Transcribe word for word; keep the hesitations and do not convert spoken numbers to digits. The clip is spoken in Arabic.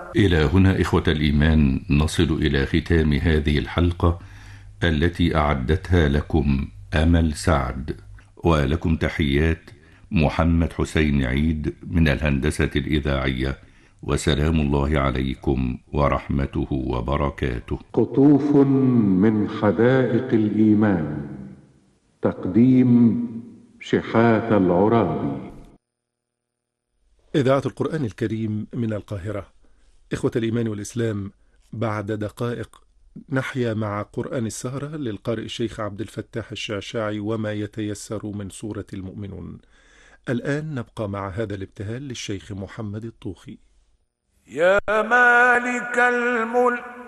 إلى هنا إخوة الإيمان نصل إلى ختام هذه الحلقة التي أعدتها لكم أمل سعد، ولكم تحيات محمد حسين عيد من الهندسة الإذاعية، وسلام الله عليكم ورحمته وبركاته. قطوف من حدائق الإيمان، تقديم شحات العرابي. إذاعة القرآن الكريم من القاهرة. إخوة الإيمان والإسلام، بعد دقائق نحيا مع قرآن السهرة للقارئ الشيخ عبد الفتاح الشعشاعي وما يتيسر من سورة المؤمنون. الآن نبقى مع هذا الابتهال للشيخ محمد الطوخي. يا مالك الملك